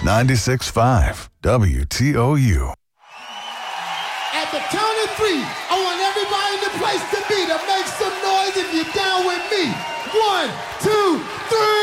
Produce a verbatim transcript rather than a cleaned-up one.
ninety-six point five W T O U. At the count of three, I want everybody in the place to be to make some noise if you're down with me. One, two, three.